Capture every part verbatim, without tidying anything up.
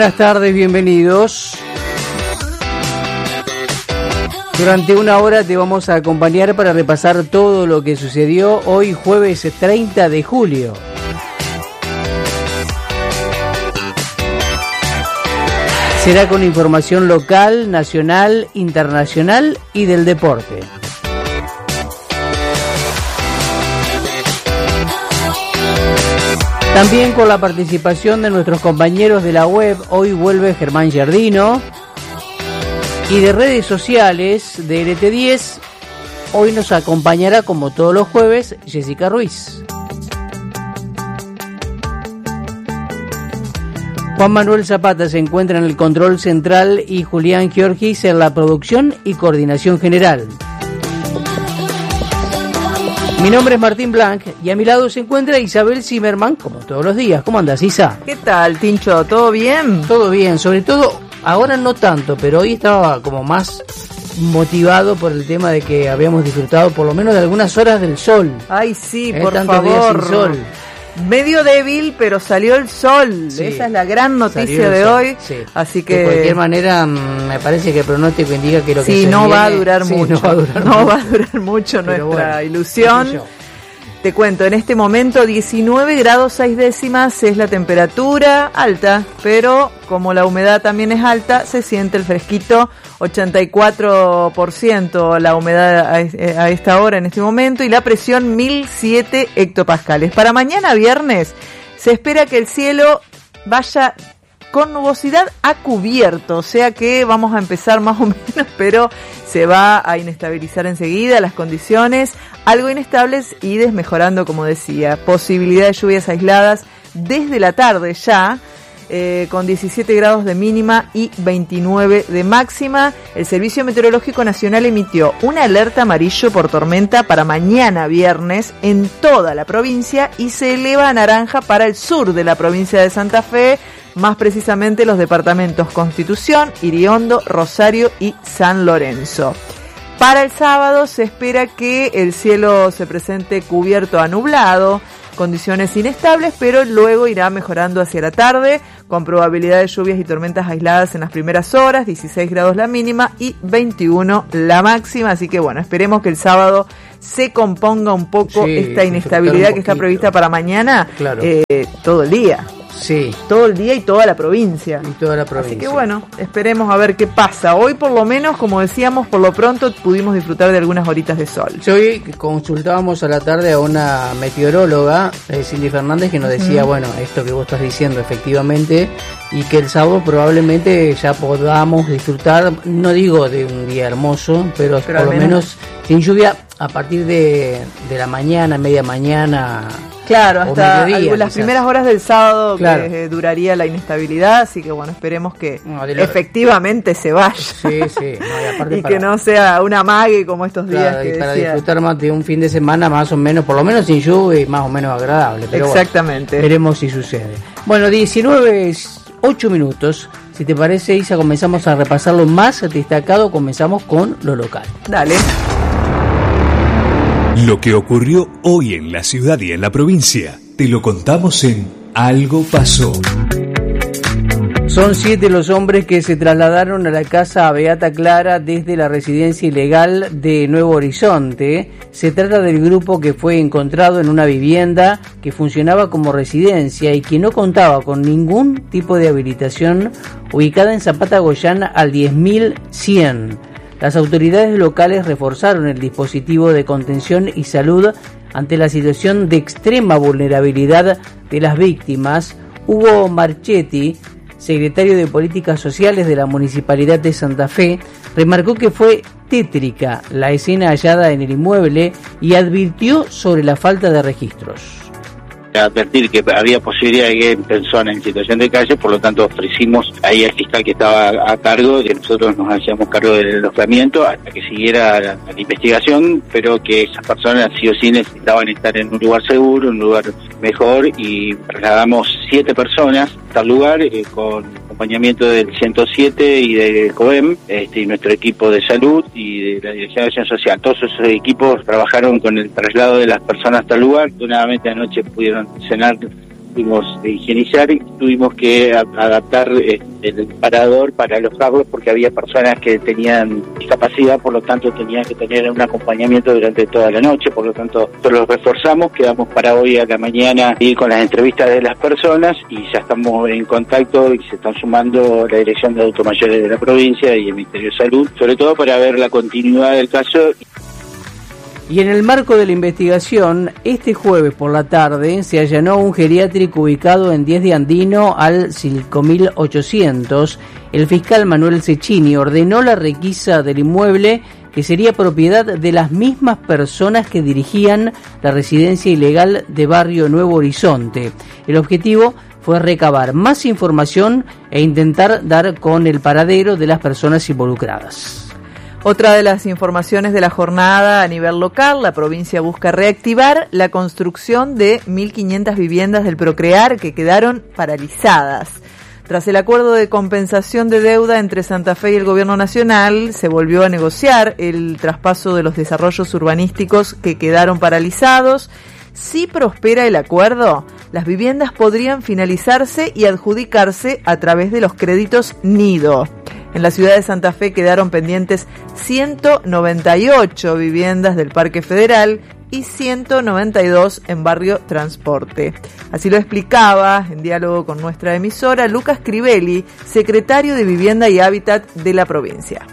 Buenas tardes, bienvenidos. Durante una hora te vamos a acompañar para repasar todo lo que sucedió hoy jueves treinta de julio. Será con información local, nacional, internacional y del deporte. También con la participación de nuestros compañeros de la web. Hoy vuelve Germán Giardino. Y de redes sociales de L T diez, hoy nos acompañará como todos los jueves Jessica Ruiz. Juan Manuel Zapata se encuentra en el control central y Julián Giorgis en la producción y coordinación general. Mi nombre es Martín Blanc y a mi lado se encuentra Isabel Zimmerman, como todos los días. ¿Cómo andas, Isa? ¿Qué tal, Tincho? ¿Todo bien? Todo bien, sobre todo, ahora no tanto, pero hoy estaba como más motivado por el tema de que habíamos disfrutado por lo menos de algunas horas del sol. Ay, sí, ¿Eh? por Tantos favor. días sin sol. Medio débil, pero salió el sol. Sí, esa es la gran noticia de sol. hoy. Sí. Así que... De cualquier manera, me parece que el pronóstico indica que lo que sí, se no viene, va a durar sí, mucho. No va a durar no mucho, va a durar mucho nuestra bueno, ilusión. Te cuento, en este momento diecinueve grados seis décimas es la temperatura, alta, pero como la humedad también es alta, se siente el fresquito, ochenta y cuatro por ciento la humedad a, a esta hora en este momento y la presión mil siete hectopascales. Para mañana viernes se espera que el cielo vaya con nubosidad a cubierto, o sea que vamos a empezar más o menos, pero se va a inestabilizar enseguida las condiciones, algo inestables y desmejorando, como decía, posibilidad de lluvias aisladas desde la tarde ya, eh, con diecisiete grados de mínima y veintinueve de máxima. El Servicio Meteorológico Nacional emitió una alerta amarillo por tormenta para mañana viernes en toda la provincia y se eleva a naranja para el sur de la provincia de Santa Fe, más precisamente los departamentos Constitución, Iriondo, Rosario y San Lorenzo. Para el sábado se espera que el cielo se presente cubierto a nublado, condiciones inestables, pero luego irá mejorando hacia la tarde, con probabilidad de lluvias y tormentas aisladas en las primeras horas, dieciséis grados la mínima y veintiuno la máxima, así que bueno, esperemos que el sábado se componga un poco sí, esta inestabilidad que está prevista para mañana, claro. eh, todo el día. Sí. Todo el día y toda la provincia. Y toda la provincia. Así que bueno, esperemos a ver qué pasa. Hoy por lo menos, como decíamos, por lo pronto pudimos disfrutar de algunas horitas de sol. Sí, hoy consultábamos a la tarde a una meteoróloga, eh, Cindy Fernández, que nos decía, uh-huh. bueno, esto que vos estás diciendo efectivamente, y que el sábado probablemente ya podamos disfrutar, no digo de un día hermoso, pero, pero por lo menos, menos sin lluvia a partir de, de la mañana, media mañana. Claro, hasta mediodía, las quizás. Primeras horas del sábado claro. que eh, duraría la inestabilidad, así que bueno, esperemos que no, lo... efectivamente se vaya. Sí, sí. No, y aparte y para... que no sea una mague como estos claro, días que y para decía. disfrutar más de un fin de semana más o menos, por lo menos sin lluvia y más o menos agradable. Pero exactamente. Bueno, veremos si sucede. Bueno, diecinueve, ocho minutos. Si te parece, Isa, comenzamos a repasar lo más destacado. Comenzamos con lo local. Dale. Lo que ocurrió hoy en la ciudad y en la provincia, te lo contamos en Algo Pasó. Son siete los hombres que se trasladaron a la casa Beata Clara desde la residencia ilegal de Nuevo Horizonte. Se trata del grupo que fue encontrado en una vivienda que funcionaba como residencia y que no contaba con ningún tipo de habilitación, ubicada en Zapata Goyán al diez mil cien. Las autoridades locales reforzaron el dispositivo de contención y salud ante la situación de extrema vulnerabilidad de las víctimas. Hugo Marchetti, secretario de Políticas Sociales de la Municipalidad de Santa Fe, remarcó que fue tétrica la escena hallada en el inmueble y advirtió sobre la falta de registros. Advertir que había posibilidad de que personas en situación de calle, por lo tanto ofrecimos ahí al fiscal que estaba a cargo, que nosotros nos hacíamos cargo del alojamiento hasta que siguiera la, la investigación, pero que esas personas sí o sí necesitaban estar en un lugar seguro, un lugar mejor, y trasladamos siete personas a tal lugar eh, con acompañamiento del ciento siete y del COEM, este, y nuestro equipo de salud y de la Dirección de Acción Social. Todos esos equipos trabajaron con el traslado de las personas hasta el lugar. Nuevamente anoche pudieron cenar tuvimos de higienizar y tuvimos que a, adaptar eh, el parador para alojarlos porque había personas que tenían discapacidad, por lo tanto tenían que tener un acompañamiento durante toda la noche, por lo tanto los reforzamos, quedamos para hoy a la mañana y con las entrevistas de las personas y ya estamos en contacto y se están sumando la Dirección de Adultos Mayores de la provincia y el Ministerio de Salud, sobre todo para ver la continuidad del caso. Y en el marco de la investigación, este jueves por la tarde se allanó un geriátrico ubicado en diez de Andino al cinco mil ochocientos. El fiscal Manuel Cecchini ordenó la requisa del inmueble, que sería propiedad de las mismas personas que dirigían la residencia ilegal de Barrio Nuevo Horizonte. El objetivo fue recabar más información e intentar dar con el paradero de las personas involucradas. Otra de las informaciones de la jornada a nivel local, la provincia busca reactivar la construcción de mil quinientas viviendas del Procrear que quedaron paralizadas. Tras el acuerdo de compensación de deuda entre Santa Fe y el Gobierno Nacional, se volvió a negociar el traspaso de los desarrollos urbanísticos que quedaron paralizados. Si prospera el acuerdo, las viviendas podrían finalizarse y adjudicarse a través de los créditos Nido. En la ciudad de Santa Fe quedaron pendientes ciento noventa y ocho viviendas del Parque Federal y ciento noventa y dos en Barrio Transporte. Así lo explicaba, en diálogo con nuestra emisora, Lucas Crivelli, secretario de Vivienda y Hábitat de la provincia.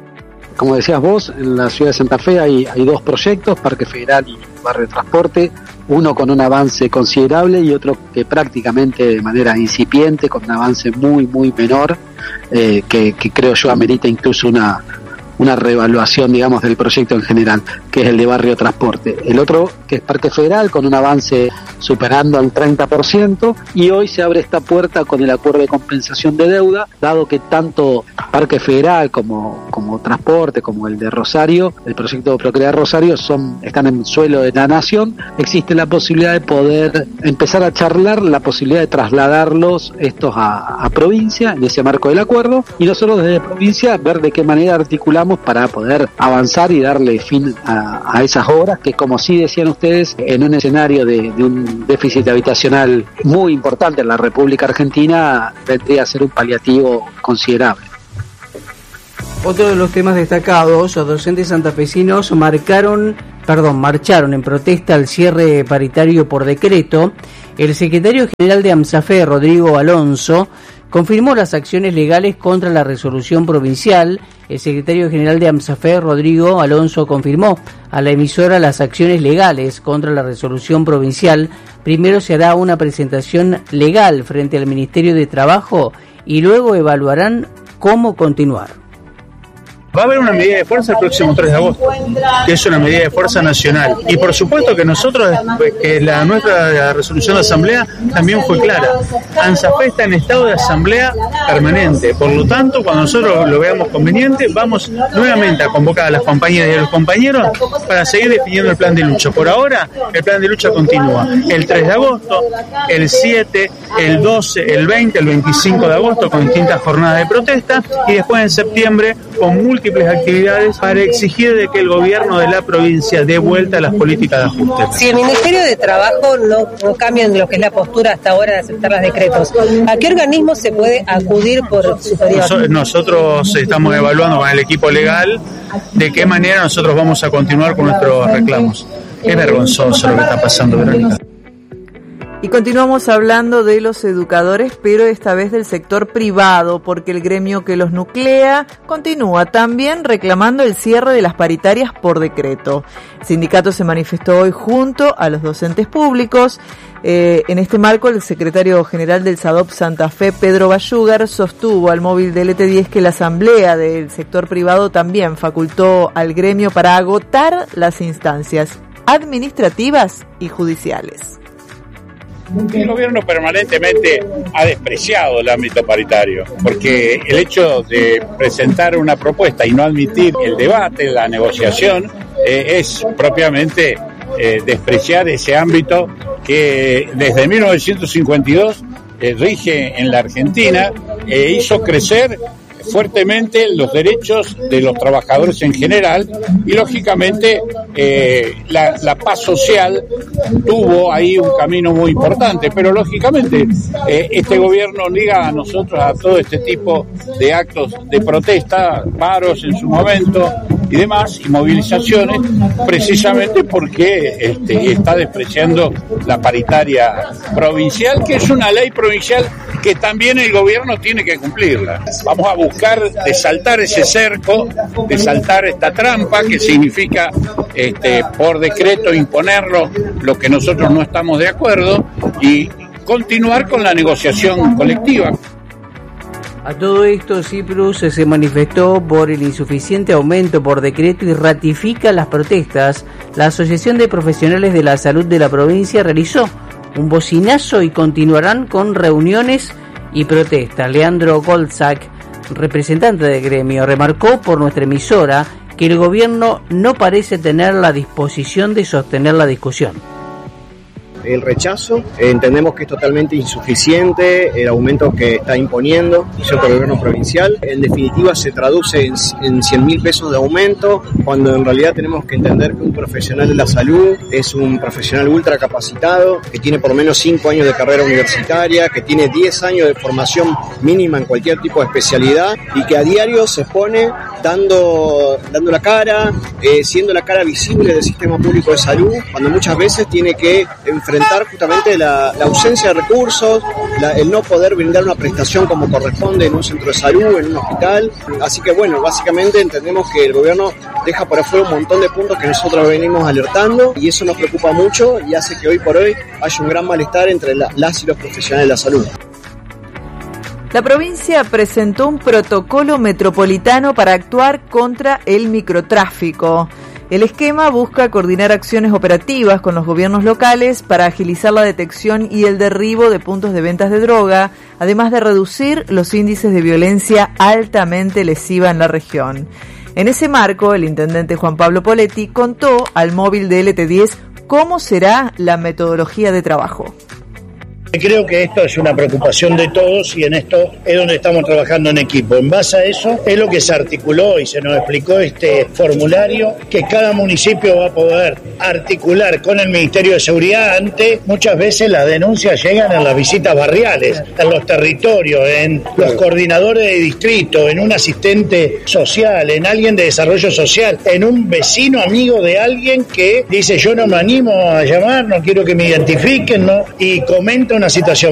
Como decías vos, en la ciudad de Santa Fe hay, hay dos proyectos, Parque Federal y Barrio Transporte, uno con un avance considerable y otro que prácticamente de manera incipiente, con un avance muy, muy menor, eh, que, que creo yo amerita incluso una, una reevaluación, digamos, del proyecto en general, que es el de Barrio Transporte. El otro, que es Parque Federal, con un avance superando al treinta por ciento, y hoy se abre esta puerta con el acuerdo de compensación de deuda, dado que tanto Parque Federal como, como Transporte, como el de Rosario, el proyecto de Procrear Rosario, son, están en suelo de la nación, existe la posibilidad de poder empezar a charlar la posibilidad de trasladarlos estos a, a provincia, en ese marco del acuerdo, y nosotros desde provincia ver de qué manera articulamos para poder avanzar y darle fin a, a esas obras que, como sí decían ustedes, en un escenario de, de un déficit habitacional muy importante en la República Argentina, vendría a ser un paliativo considerable. Otro de los temas destacados, los docentes santafesinos marcaron, perdón, marcharon en protesta al cierre paritario por decreto. El secretario general de AMSAFE, Rodrigo Alonso, confirmó las acciones legales contra la resolución provincial. El secretario general de AMSAFE, Rodrigo Alonso, confirmó a la emisora las acciones legales contra la resolución provincial. Primero se hará una presentación legal frente al Ministerio de Trabajo y luego evaluarán cómo continuar. Va a haber una medida de fuerza el próximo tres de agosto, que es una medida de fuerza nacional. Y por supuesto que nosotros, que la nuestra la resolución de asamblea también fue clara. AMSAFE está en estado de asamblea permanente. Por lo tanto, cuando nosotros lo veamos conveniente, vamos nuevamente a convocar a las compañeras y a los compañeros para seguir definiendo el plan de lucha. Por ahora, el plan de lucha continúa. El tres de agosto, el siete, el doce, el veinte, el veinticinco de agosto, con distintas jornadas de protesta, y después en septiembre con múltiples actividades para exigir de que el gobierno de la provincia dé vuelta a las políticas de ajuste. Si el Ministerio de Trabajo no, no cambia en lo que es la postura hasta ahora de aceptar los decretos, ¿a qué organismo se puede acudir por superior? Nos, nosotros estamos evaluando con el equipo legal de qué manera nosotros vamos a continuar con nuestros reclamos. Es vergonzoso lo que está pasando, Verónica. Y continuamos hablando de los educadores, pero esta vez del sector privado, porque el gremio que los nuclea continúa también reclamando el cierre de las paritarias por decreto. El sindicato se manifestó hoy junto a los docentes públicos. Eh, en este marco, el secretario general del SADOP Santa Fe, Pedro Bayugar, sostuvo al móvil del E T diez que la asamblea del sector privado también facultó al gremio para agotar las instancias administrativas y judiciales. El gobierno permanentemente ha despreciado el ámbito paritario, porque el hecho de presentar una propuesta y no admitir el debate, la negociación, eh, es propiamente eh, despreciar ese ámbito que desde mil novecientos cincuenta y dos eh, rige en la Argentina e hizo crecer fuertemente los derechos de los trabajadores en general y lógicamente eh, la, la paz social tuvo ahí un camino muy importante, pero lógicamente eh, este gobierno liga a nosotros a todo este tipo de actos de protesta, paros en su momento y demás, y movilizaciones, precisamente porque este, está despreciando la paritaria provincial, que es una ley provincial que también el gobierno tiene que cumplirla. Vamos a buscar de saltar ese cerco, de saltar esta trampa, que significa este, por decreto imponerlo lo que nosotros no estamos de acuerdo, y continuar con la negociación colectiva. A todo esto, Cyprus se manifestó por el insuficiente aumento por decreto y ratifica las protestas. La Asociación de Profesionales de la Salud de la provincia realizó un bocinazo y continuarán con reuniones y protestas. Leandro Goldzak, representante del gremio, remarcó por nuestra emisora que el gobierno no parece tener la disposición de sostener la discusión. El rechazo, entendemos que es totalmente insuficiente el aumento que está imponiendo el gobierno provincial. En definitiva se traduce en, en cien mil pesos de aumento, cuando en realidad tenemos que entender que un profesional de la salud es un profesional ultra capacitado, que tiene por lo menos cinco años de carrera universitaria, que tiene diez años de formación mínima en cualquier tipo de especialidad, y que a diario se pone dando, dando la cara, eh, siendo la cara visible del sistema público de salud, cuando muchas veces tiene que enfrentar justamente la, la ausencia de recursos, la, el no poder brindar una prestación como corresponde en un centro de salud, en un hospital. Así que bueno, básicamente entendemos que el gobierno deja por afuera un montón de puntos que nosotros venimos alertando, y eso nos preocupa mucho y hace que hoy por hoy haya un gran malestar entre la, las y los profesionales de la salud. La provincia presentó un protocolo metropolitano para actuar contra el microtráfico. El esquema busca coordinar acciones operativas con los gobiernos locales para agilizar la detección y el derribo de puntos de ventas de droga, además de reducir los índices de violencia altamente lesiva en la región. En ese marco, el intendente Juan Pablo Poletti contó al móvil de L T diez cómo será la metodología de trabajo. Creo que esto es una preocupación de todos y en esto es donde estamos trabajando en equipo. En base a eso es lo que se articuló y se nos explicó este formulario que cada municipio va a poder articular con el Ministerio de Seguridad ante muchas veces las denuncias llegan en las visitas barriales, en los territorios, en los coordinadores de distrito, en un asistente social, en alguien de desarrollo social, en un vecino amigo de alguien que dice yo no me animo a llamar, no quiero que me identifiquen, ¿no? Y comenta una situación.